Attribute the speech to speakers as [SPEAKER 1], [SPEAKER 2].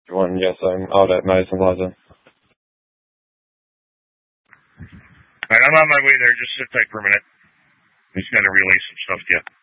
[SPEAKER 1] Everyone, yes, I'm out at Madison Plaza.
[SPEAKER 2] Alright, I'm on my way there. Just sit tight for a minute. He's going to relay some stuff to you.